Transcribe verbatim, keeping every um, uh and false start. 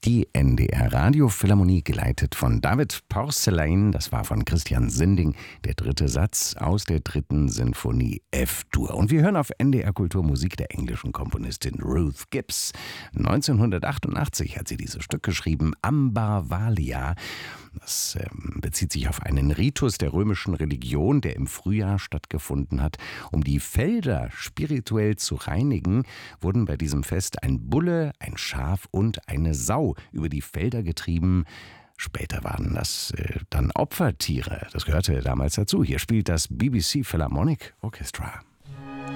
Die N D R Radiophilharmonie, geleitet von David Porcelain, das war von Christian Sinding, der dritte Satz aus der dritten Sinfonie F-Dur. Und wir hören auf N D R Kultur Musik der englischen Komponistin Ruth Gibbs. neunzehnhundertachtundachtzig hat sie dieses Stück geschrieben, Ambarvalia. Das äh, bezieht sich auf einen Ritus der römischen Religion, der im Frühjahr stattgefunden hat. Um die Felder spirituell zu reinigen, wurden bei diesem Fest ein Bulle, ein Schaf und eine Sau über die Felder getrieben. Später waren das äh, dann Opfertiere. Das gehörte damals dazu. Hier spielt das B B C Philharmonic Orchestra.